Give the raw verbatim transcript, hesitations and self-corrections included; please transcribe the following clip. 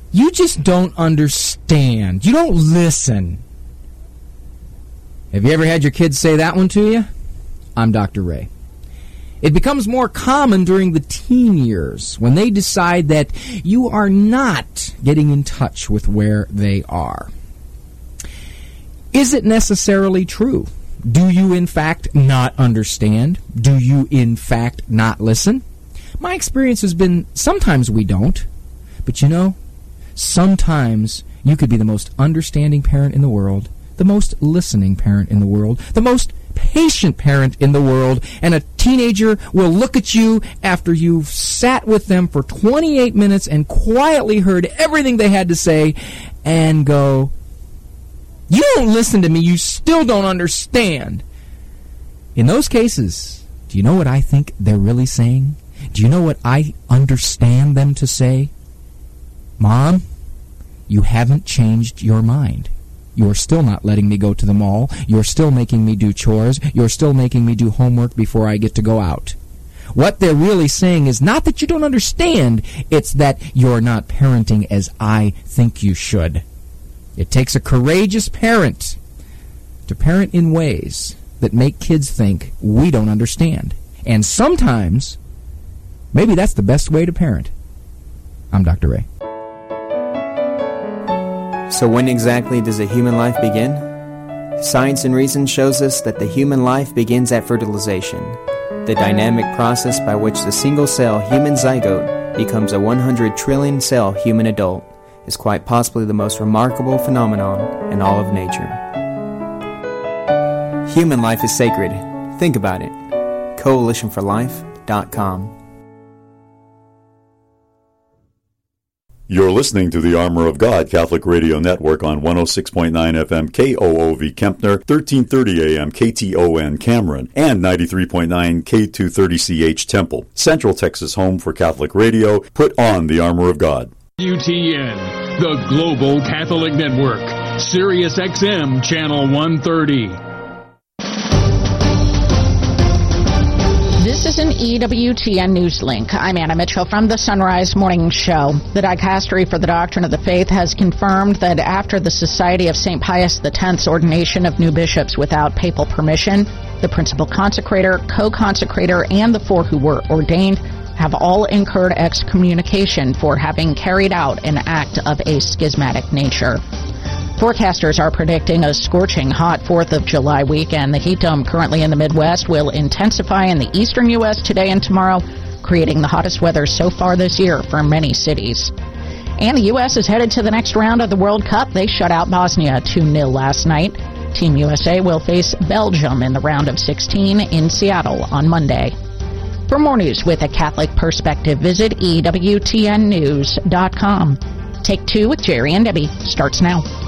You just don't understand. You don't listen. Have you ever had your kids say that one to you? I'm Doctor Ray. It becomes more common during the teen years when they decide that you are not getting in touch with where they are. Is it necessarily true? Do you, in fact, not understand? Do you, in fact, not listen? My experience has been sometimes we don't. But you know, sometimes you could be the most understanding parent in the world, the most listening parent in the world, the most patient parent in the world, and a teenager will look at you after you've sat with them for twenty-eight minutes and quietly heard everything they had to say and go, "You don't listen to me, you still don't understand." In those cases, do you know what I think they're really saying? Do you know what I understand them to say? Mom, you haven't changed your mind. You're still not letting me go to the mall. You're still making me do chores. You're still making me do homework before I get to go out. What they're really saying is not that you don't understand, it's that you're not parenting as I think you should. It takes a courageous parent to parent in ways that make kids think we don't understand. And sometimes, maybe that's the best way to parent. I'm Doctor Ray. So when exactly does a human life begin? Science and reason shows us that the human life begins at fertilization, the dynamic process by which the single-cell human zygote becomes a one hundred trillion cell human adult is quite possibly the most remarkable phenomenon in all of nature. Human life is sacred. Think about it. coalition for life dot com. You're listening to the Armor of God Catholic Radio Network on one oh six point nine F M K O O V Kempner, thirteen thirty A M K T O N Cameron, and ninety-three point nine K two thirty C H Temple. Central Texas home for Catholic radio. Put on the Armor of God. W T N, the Global Catholic Network, Sirius X M Channel one thirty. This is an E W T N News Link. I'm Anna Mitchell from the Sunrise Morning Show. The Dicastery for the Doctrine of the Faith has confirmed that after the Society of Saint Pius X's ordination of new bishops without papal permission, the principal consecrator, co-consecrator, and the four who were ordained have all incurred excommunication for having carried out an act of a schismatic nature. Forecasters are predicting a scorching hot fourth of July weekend. The heat dome currently in the Midwest will intensify in the eastern U S today and tomorrow, creating the hottest weather so far this year for many cities. And the U S is headed to the next round of the World Cup. They shut out Bosnia two nil last night. Team U S A will face Belgium in the round of sixteen in Seattle on Monday. For more news with a Catholic perspective, visit E W T N news dot com. Take Two with Jerry and Debbie starts now.